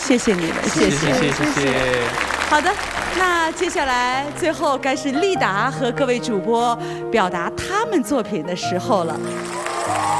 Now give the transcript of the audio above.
谢谢你们，谢谢。好的，那接下来最后该是丽达和各位主播表达他们作品的时候了。